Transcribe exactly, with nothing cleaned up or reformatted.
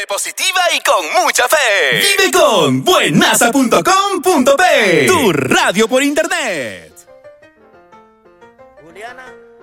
Ponte positiva y con mucha fe. Vive con buenasa punto com punto pe. Tu radio por internet. Juliana.